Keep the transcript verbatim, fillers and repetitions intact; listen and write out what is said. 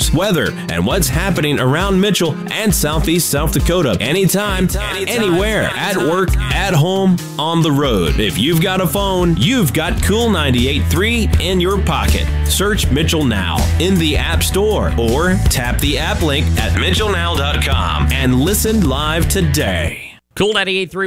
news, weather, and what's happening around Mitchell and Southeast South Dakota. Anytime, anytime anywhere, anytime. At work, at home, on the road. If you've got a phone, you've got Cool ninety-eight point three in your pocket. Search Mitchell Now in the App Store or tap the app link at mitchell now dot com and listen live today. Cool ninety-eight point three